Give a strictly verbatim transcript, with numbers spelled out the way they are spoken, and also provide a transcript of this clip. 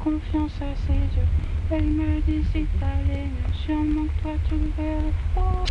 confiance à ses yeux. Elle me dit si t'allais mieux, sûrement que toi tu le verrais. Oh.